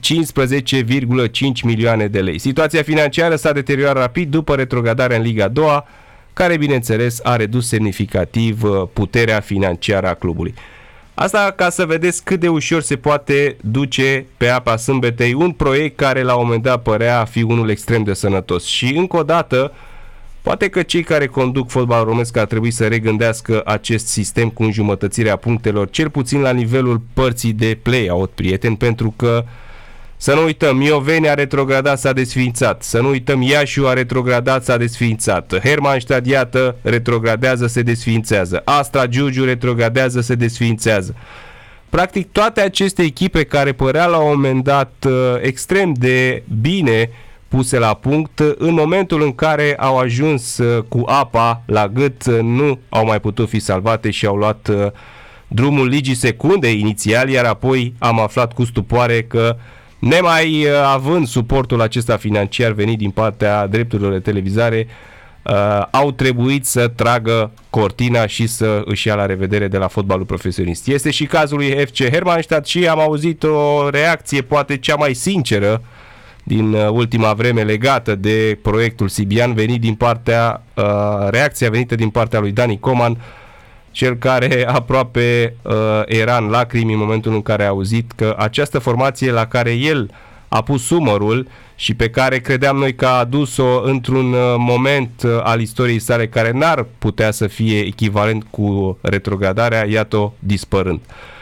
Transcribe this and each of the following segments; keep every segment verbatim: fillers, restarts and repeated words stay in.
cincisprezece virgulă cinci milioane de lei. Situația financiară s-a deteriorat rapid după retrogradarea în Liga a doua, care, bineînțeles, a redus semnificativ puterea financiară a clubului. Asta ca să vedeți cât de ușor se poate duce pe apa sâmbetei un proiect care la un moment dat părea a fi unul extrem de sănătos. Și încă o dată, poate că cei care conduc fotbalul românesc ar trebui să regândească acest sistem cu înjumătățirea punctelor, cel puțin la nivelul părții de play-out, prieteni, pentru că să nu uităm, Mioveni a retrogradat, s-a desființat. Să nu uităm, Iașiu a retrogradat, s-a desființat. Hermannstadt, iată, retrogradează, se desființează. Astra Giurgiu retrogradează, se desființează. Practic, toate aceste echipe care părea la un moment dat extrem de bine puse la punct, în momentul în care au ajuns cu apa la gât, nu au mai putut fi salvate și au luat drumul ligii secunde inițial, iar apoi am aflat cu stupoare că, nemai având suportul acesta financiar venit din partea drepturilor de televizare, uh, au trebuit să tragă cortina și să își ia la revedere de la fotbalul profesionist. Este și cazul lui F C Hermannstadt și am auzit o reacție poate cea mai sinceră din ultima vreme legată de proiectul sibian, venit din partea, uh, reacția venită din partea lui Dani Coman, cel care aproape uh, era în lacrimi în momentul în care a auzit că această formație la care el a pus umărul și pe care credeam noi că a adus-o într-un uh, moment uh, al istoriei sale care n-ar putea să fie echivalent cu retrogradarea, iată-o dispărând.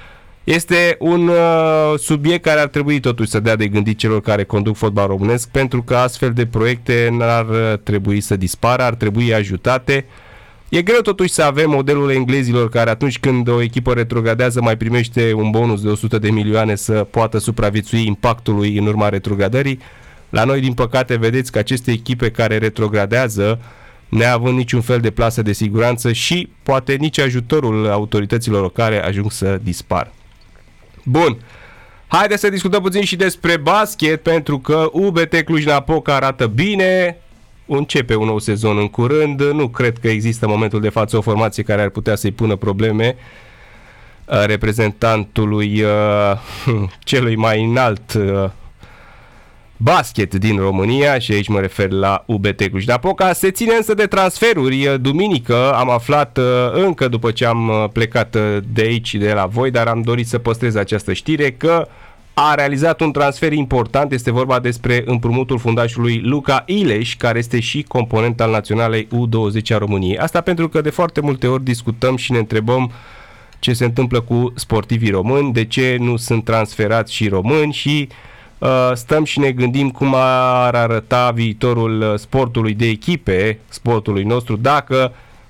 Este un uh, subiect care ar trebui totuși să dea de gândit celor care conduc fotbal românesc, pentru că astfel de proiecte n-ar trebui să dispară, ar trebui ajutate. E greu totuși să avem modelul englezilor care atunci când o echipă retrogradează mai primește un bonus de o sută de milioane să poată supraviețui impactului în urma retrogradării. La noi, din păcate, vedeți că aceste echipe care retrogradează, neavând niciun fel de plasă de siguranță și poate nici ajutorul autorităților locale, ajung să dispară. Bun, haideți să discutăm puțin și despre basket, pentru că U B T Cluj-Napoca arată bine. Începe un nou sezon în curând, nu cred că există în momentul de față o formație care ar putea să-i pună probleme reprezentantului uh, celui mai înalt uh, basket din România, și aici mă refer la U B T Cluj-Napoca. Se ține însă de transferuri. Duminică am aflat uh, încă după ce am plecat de aici, de la voi, dar am dorit să păstrez această știre, că a realizat un transfer important. Este vorba despre împrumutul fundașului Luca Ileș, care este și component al naționalei U douăzeci a României. Asta pentru că de foarte multe ori discutăm și ne întrebăm ce se întâmplă cu sportivii români, de ce nu sunt transferați și români, și uh, stăm și ne gândim cum ar arăta viitorul sportului de echipe, sportului nostru, dacă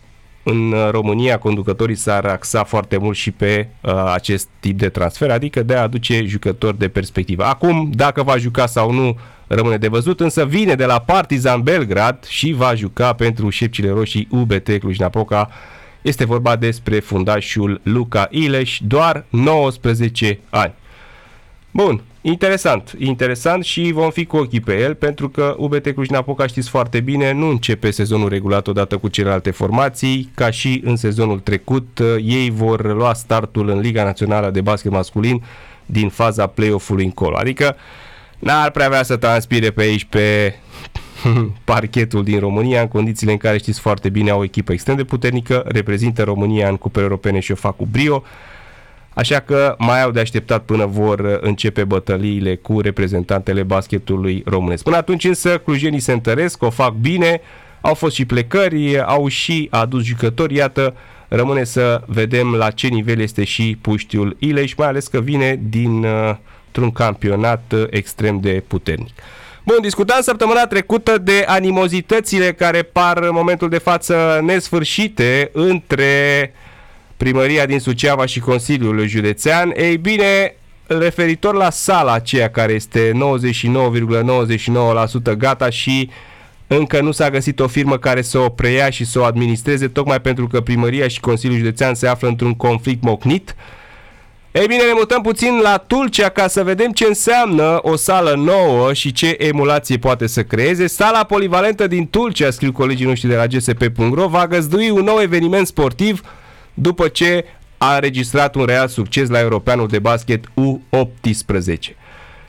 în România conducătorii s-ar axa foarte mult și pe uh, acest tip de transfer, adică de a aduce jucători de perspectivă. Acum, dacă va juca sau nu, rămâne de văzut, însă vine de la Partizan Belgrad și va juca pentru șepcile roșii U B T Cluj-Napoca. Este vorba despre fundașul Luca Ileș, doar nouăsprezece ani. Bun, interesant, interesant și vom fi cu ochii pe el, pentru că U B T Cluj-Napoca, știți foarte bine, nu începe sezonul regulat odată cu celelalte formații, ca și în sezonul trecut. Ei vor lua startul în Liga Națională de Basket Masculin din faza play-off-ului încolo, adică n-ar prea vrea să transpire pe aici pe parchetul din România, în condițiile în care, știți foarte bine, au o echipă extrem de puternică, reprezintă România în cupele europene și o fac cu brio. Așa că mai au de așteptat până vor începe bătăliile cu reprezentantele basketului românesc. Până atunci însă clujenii se întăresc, o fac bine, au fost și plecări, au și adus jucători, iată, rămâne să vedem la ce nivel este și puștiul Ileș, mai ales că vine dintr-un campionat extrem de puternic. Bun, discutam săptămâna trecută de animozitățile care par în momentul de față nesfârșite între Primăria din Suceava și Consiliul Județean. Ei bine, referitor la sala aceea care este nouăzeci și nouă virgulă nouăzeci și nouă la sută gata și încă nu s-a găsit o firmă care să o preia și să o administreze, tocmai pentru că Primăria și Consiliul Județean se află într-un conflict mocnit. Ei bine, ne mutăm puțin la Tulcea ca să vedem ce înseamnă o sală nouă și ce emulație poate să creeze. Sala polivalentă din Tulcea, scriu colegii noștri de la G S P punct ro, va găzdui un nou eveniment sportiv după ce a înregistrat un real succes la Europeanul de Basket U optsprezece.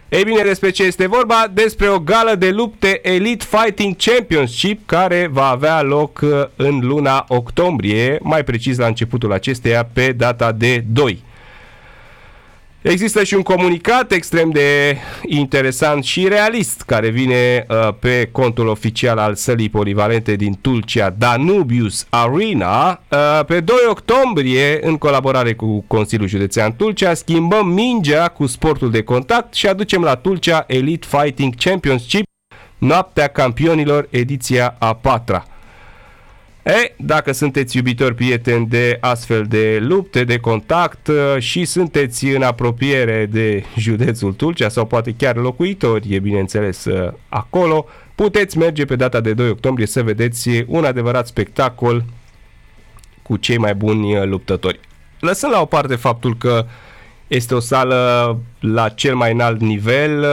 Ei bine, despre ce este vorba? Despre o gală de lupte Elite Fighting Championship care va avea loc în luna octombrie, mai precis la începutul acesteia, pe data de doi. Există și un comunicat extrem de interesant și realist care vine uh, pe contul oficial al sălii polivalente din Tulcea, Danubius Arena. Uh, pe doi octombrie, în colaborare cu Consiliul Județean Tulcea, schimbăm mingea cu sportul de contact și aducem la Tulcea Elite Fighting Championship, Noaptea Campionilor, ediția a patra. E, dacă sunteți iubitori prieteni de astfel de lupte, de contact și sunteți în apropiere de județul Tulcea sau poate chiar locuitori, e bineînțeles acolo, puteți merge pe data de doi octombrie să vedeți un adevărat spectacol cu cei mai buni luptători. Lăsând la o parte faptul că este o sală la cel mai înalt nivel,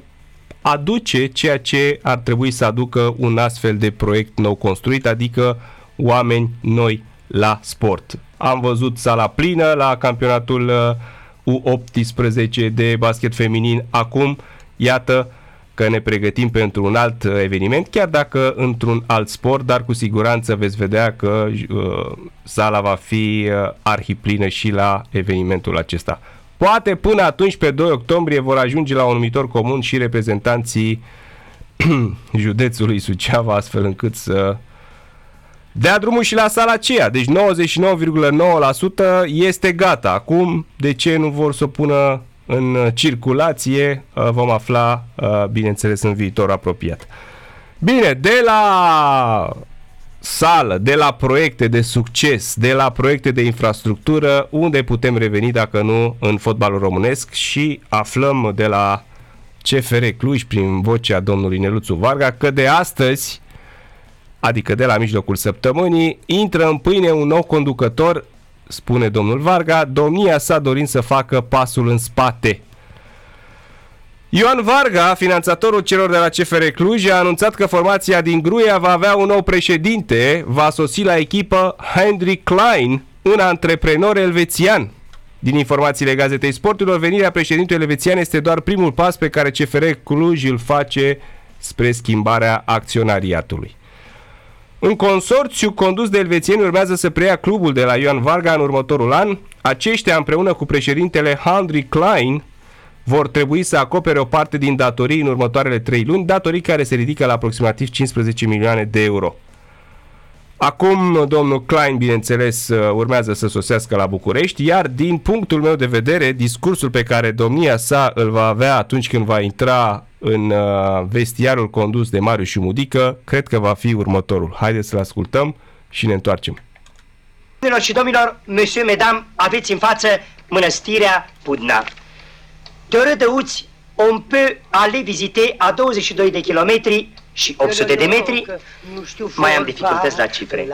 aduce ceea ce ar trebui să aducă un astfel de proiect nou construit, adică oameni noi la sport. Am văzut sala plină la campionatul U optsprezece de basket feminin. Acum, iată că ne pregătim pentru un alt eveniment, chiar dacă într-un alt sport, dar cu siguranță veți vedea că uh, sala va fi uh, arhiplină și la evenimentul acesta. Poate până atunci, pe doi octombrie, vor ajunge la un numitor comun și reprezentanții județului Suceava, astfel încât să dea drumul și la sala aceea. Deci nouăzeci și nouă virgulă nouă la sută este gata. Acum, de ce nu vor să o pună în circulație, vom afla, bineînțeles, în viitor apropiat. Bine, de la sală, de la proiecte de succes, de la proiecte de infrastructură, unde putem reveni dacă nu în fotbalul românesc, și aflăm de la C F R Cluj, prin vocea domnului Neluțu Varga, că de astăzi, adică de la mijlocul săptămânii, intră în pâine un nou conducător, spune domnul Varga, domnia sa dorind să facă pasul în spate. Ioan Varga, finanțatorul celor de la C F R Cluj, a anunțat că formația din Gruia va avea un nou președinte, va sosi la echipă Henry Klein, un antreprenor elvețian. Din informațiile Gazetei Sporturilor, venirea președintelui elvețian este doar primul pas pe care C F R Cluj îl face spre schimbarea acționariatului. Un consorțiu condus de elvețieni urmează să preia clubul de la Ioan Varga în următorul an. Aceștia, împreună cu președintele Henry Klein, vor trebui să acopere o parte din datorii în următoarele trei luni, datorii care se ridică la aproximativ cincisprezece milioane de euro. Acum, domnul Klein, bineînțeles, urmează să sosească la București, iar din punctul meu de vedere, discursul pe care domnia sa îl va avea atunci când va intra în vestiarul condus de Marius Șumudică, cred că va fi următorul. Haideți să-l ascultăm și ne întoarcem. Domnilor și domnilor, monsieur, mesdames, aveți în față mănăstirea Pudna. De Rădăuți, on peut aller visiter a douăzeci și doi de kilometri și opt sute de metri. Mai am dificultăți la cifre.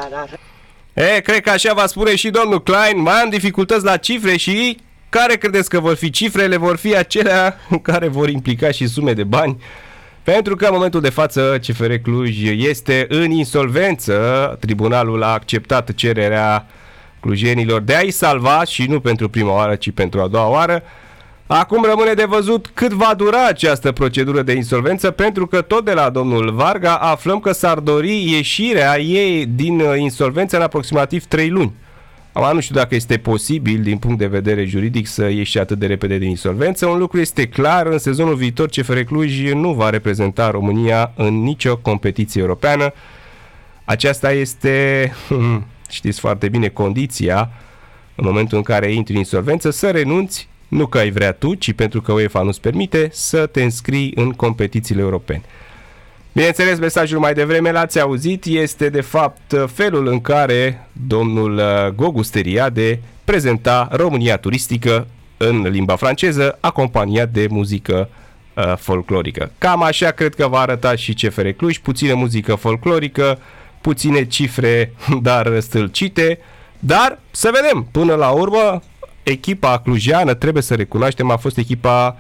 E, cred că așa va spune și domnul Klein, mai am dificultăți la cifre. Și care credeți că vor fi cifrele? Vor fi acelea care vor implica și sume de bani, pentru că în momentul de față C F R Cluj este în insolvență. Tribunalul a acceptat cererea clujenilor de a-i salva, și nu pentru prima oară, ci pentru a doua oară. Acum rămâne de văzut cât va dura această procedură de insolvență, pentru că tot de la domnul Varga aflăm că s-ar dori ieșirea ei din insolvență în aproximativ trei luni. Acum nu știu dacă este posibil din punct de vedere juridic să ieși atât de repede din insolvență. Un lucru este clar, în sezonul viitor C F R Cluj nu va reprezenta România în nicio competiție europeană. Aceasta este, știți foarte bine, condiția în momentul în care intri în insolvență, să renunți, nu că ai vrea tu, ci pentru că UEFA nu-ți permite să te înscrii în competițiile europene. Bineînțeles, mesajul mai devreme l-ați auzit, este de fapt felul în care domnul Gogu Steriade prezenta România turistică în limba franceză, acompaniat de muzică uh, folclorică. Cam așa cred că va arăta și C F R Cluj, puțină muzică folclorică, puține cifre, dar stâlcite, dar să vedem, până la urmă, echipa clujeană, trebuie să recunoaștem, a fost echipa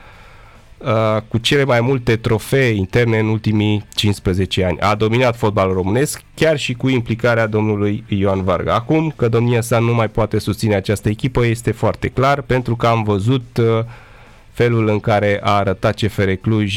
uh, cu cele mai multe trofee interne în ultimii cincisprezece ani. A dominat fotbalul românesc, chiar și cu implicarea domnului Ioan Varga. Acum că domnia sa nu mai poate susține această echipă este foarte clar, pentru că am văzut uh, felul în care a arătat C F R Cluj